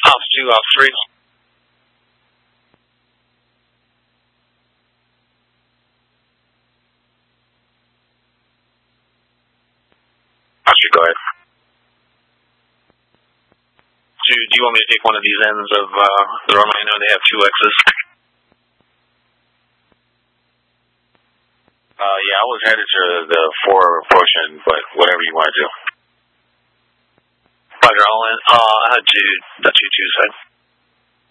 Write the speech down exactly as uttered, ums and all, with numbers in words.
Ops two, Ops three. Ops two, go ahead. Do, do you want me to take one of these ends of uh, the runway? I know they have two X's. Uh, yeah, I was headed to the four portion, but whatever you want to do. Roger, I'll, uh, I had two, the two two side.